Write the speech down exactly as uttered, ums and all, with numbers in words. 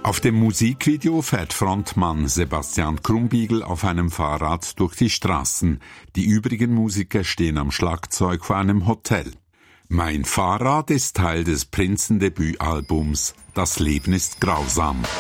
Auf dem Musikvideo fährt Frontmann Sebastian Krumbiegel auf einem Fahrrad durch die Straßen. Die übrigen Musiker stehen am Schlagzeug vor einem Hotel. Mein Fahrrad ist Teil des Prinzen-Debütalbums »Das Leben ist grausam«.